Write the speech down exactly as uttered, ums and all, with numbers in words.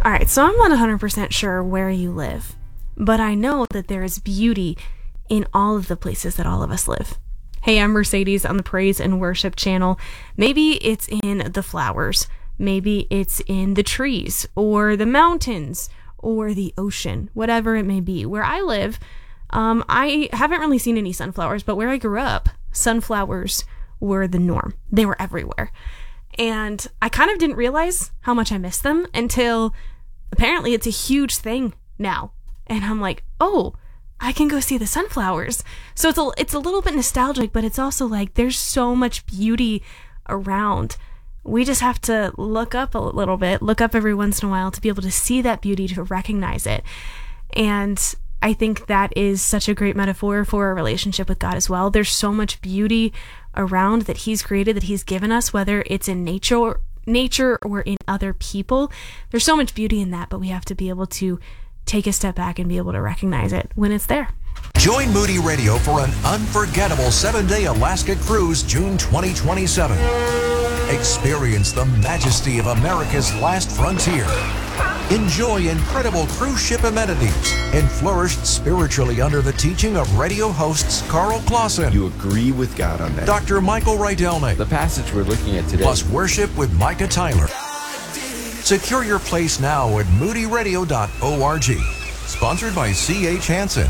All right, so I'm not one hundred percent sure where you live, but I know that there is beauty in all of the places that all of us live. Hey, I'm Mercedes on the Praise and Worship channel. Maybe it's in the flowers. Maybe it's in the trees or the mountains or the ocean, whatever it may be. Where I live, um, I haven't really seen any sunflowers, but where I grew up, sunflowers were the norm. They were everywhere. And I kind of didn't realize how much I missed them until apparently it's a huge thing now. And I'm like, oh, I can go see the sunflowers. So it's a, it's a little bit nostalgic, but it's also like there's so much beauty around. We just have to look up a little bit, look up every once in a while to be able to see that beauty, to recognize it. And I think that is such a great metaphor for a relationship with God as well. There's so much beauty around that He's created, that He's given us, whether it's in nature or, nature or in other people. There's so much beauty in that, but we have to be able to take a step back and be able to recognize it when it's there. Join Moody Radio for an unforgettable seven-day Alaska cruise June twenty twenty-seven. Experience the majesty of America's last frontier. Enjoy incredible cruise ship amenities and flourish spiritually under the teaching of radio hosts Carl Clausen. You agree with God on that. Doctor Michael Rydelnik. The passage we're looking at today. Plus worship with Micah Tyler. Secure your place now at moody radio dot org. Sponsored by C H Hansen.